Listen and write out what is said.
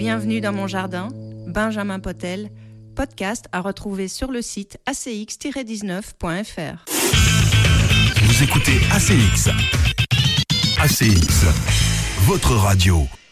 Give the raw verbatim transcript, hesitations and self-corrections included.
Bienvenue dans mon jardin, Benjamin Potel, podcast à retrouver sur le site a c x tiret dix-neuf point f r. Vous écoutez A C X. A C X, votre radio.